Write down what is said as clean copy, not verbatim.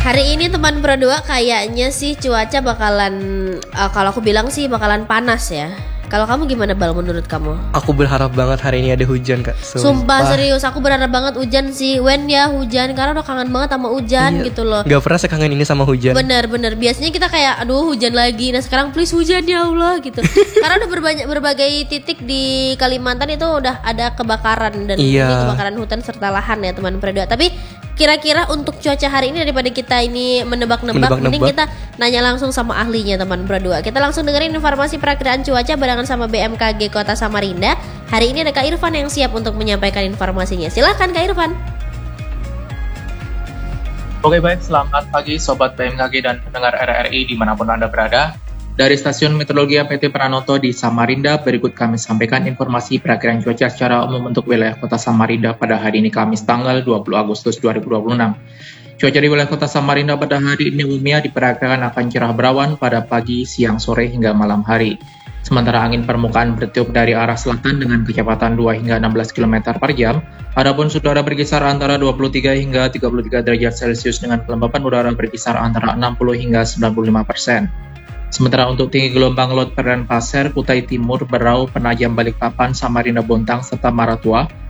Hari ini teman Pro 2 kayaknya sih cuaca bakalan kalau aku bilang sih bakalan panas ya. Kalau kamu gimana Bal menurut kamu? Aku berharap banget hari ini ada hujan Kak. Sumpah serius, aku berharap banget hujan sih. When ya hujan, karena udah kangen banget sama hujan gitu loh. Gak pernah sekangen ini sama hujan. Bener, biasanya kita kayak aduh hujan lagi. Nah sekarang please hujan ya Allah gitu. Karena udah berbagai titik di Kalimantan itu udah ada kebakaran. Dan ini kebakaran hutan serta lahan ya teman Pro 2. Tapi kira-kira untuk cuaca hari ini daripada kita ini menebak-nebak, mending kita nanya langsung sama ahlinya teman Pro 2. Kita langsung dengerin informasi perakiraan cuaca barengan sama BMKG Kota Samarinda. Hari ini ada Kak Irfan yang siap untuk menyampaikan informasinya. Silakan Kak Irfan. Oke baik, selamat pagi Sobat BMKG dan pendengar RRI dimanapun Anda berada. Dari Stasiun Meteorologi PT Pranoto di Samarinda, berikut kami sampaikan informasi perakiraan cuaca secara umum untuk wilayah Kota Samarinda pada hari ini Kamis tanggal 20 Agustus 2026. Cuaca di wilayah Kota Samarinda pada hari ini umumnya diperkirakan akan cerah berawan pada pagi, siang, sore hingga malam hari. Sementara angin permukaan bertiup dari arah selatan dengan kecepatan 2 hingga 16 km per jam. Adapun suhu udara berkisar antara 23 hingga 33 derajat Celcius dengan kelembapan udara berkisar antara 60 hingga 95%. Sementara untuk tinggi gelombang laut perairan Pasir, Kutai Timur, Berau, Penajam, Balikpapan, Samarinda, Bontang, serta Maratua